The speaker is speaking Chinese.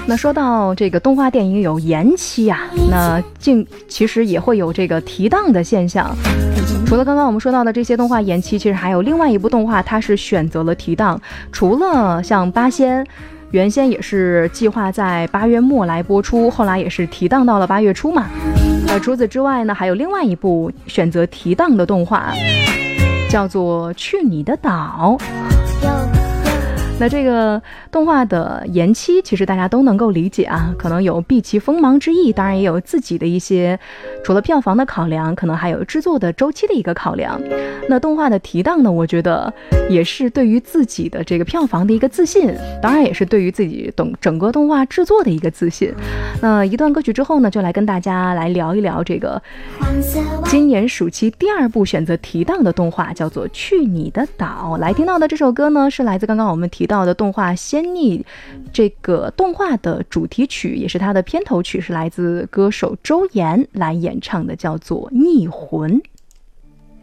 那说到这个动画电影有延期啊，那其实也会有这个提档的现象。除了刚刚我们说到的这些动画延期，其实还有另外一部动画它是选择了提档。除了像八仙原先也是计划在8月末来播出，后来也是提档到了8月初嘛。除此之外呢，还有另外一部选择提档的动画，叫做《去你的岛》。那这个动画的延期其实大家都能够理解啊，可能有避其锋芒之意，当然也有自己的一些除了票房的考量，可能还有制作的周期的一个考量。那动画的提档呢，我觉得也是对于自己的这个票房的一个自信，当然也是对于自己整个动画制作的一个自信。那一段歌曲之后呢，就来跟大家来聊一聊这个今年暑期第2部选择提档的动画，叫做《去你的岛》。来听到的这首歌呢，是来自刚刚我们提到的动画《仙逆》这个动画的主题曲，也是它的片头曲，是来自歌手周岩来演唱的，叫做《逆魂》。